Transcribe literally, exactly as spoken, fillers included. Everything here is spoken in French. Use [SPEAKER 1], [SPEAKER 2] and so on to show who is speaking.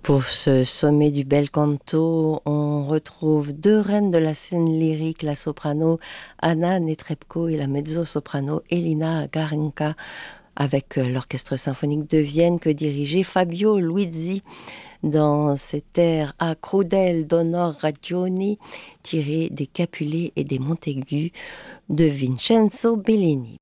[SPEAKER 1] Pour ce sommet du bel canto, on retrouve deux reines de la scène lyrique, la soprano Anna Netrebko et la mezzo-soprano Elina Garenka, avec euh, l'Orchestre symphonique de Vienne que dirigeait Fabio Luizzi dans cet air à Crudel d'Honor Ragioni, tiré des Capulets et des Montaigu de Vincenzo Bellini.